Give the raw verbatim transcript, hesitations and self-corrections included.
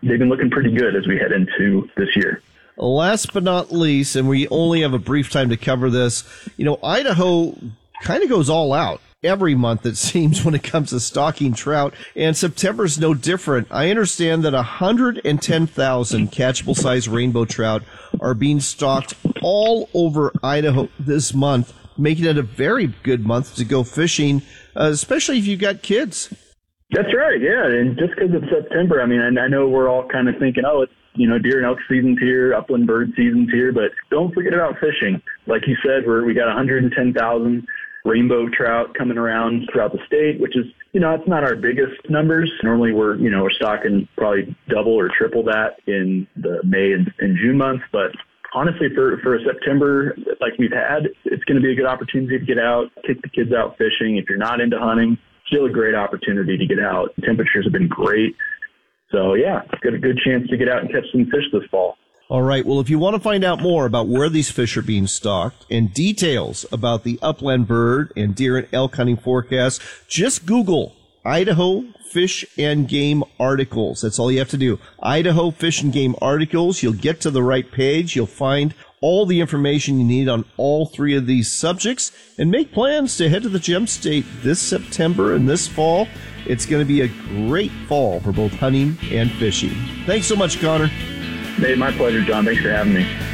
they've been looking pretty good as we head into this year. Last but not least, and we only have a brief time to cover this, you know, Idaho kind of goes all out every month, it seems, when it comes to stocking trout, and September's no different. I understand that one hundred ten thousand catchable size rainbow trout are being stocked all over Idaho this month, making it a very good month to go fishing, uh, especially if you've got kids. That's right, yeah, and just because it's September, I mean, I, I know we're all kind of thinking, oh, it's, you know, deer and elk season's here, upland bird season's here, but don't forget about fishing. Like you said, we're, we got one hundred ten thousand rainbow trout coming around throughout the state, which is, you know, it's not our biggest numbers. Normally we're, you know, we're stocking probably double or triple that in the May and, and June months, but honestly, for, for a September like we've had, it's going to be a good opportunity to get out, take the kids out fishing. If you're not into hunting, still a great opportunity to get out. Temperatures have been great. So, yeah, got a good chance to get out and catch some fish this fall. All right. Well, if you want to find out more about where these fish are being stocked and details about the upland bird and deer and elk hunting forecast, just Google Idaho Fish and Game Articles. That's all you have to do. Idaho Fish and Game Articles. You'll get to the right page. You'll find all the information you need on all three of these subjects and make plans to head to the Gem State this September and this fall. It's going to be a great fall for both hunting and fishing. Thanks so much, Connor. Hey, my pleasure, John. Thanks for having me.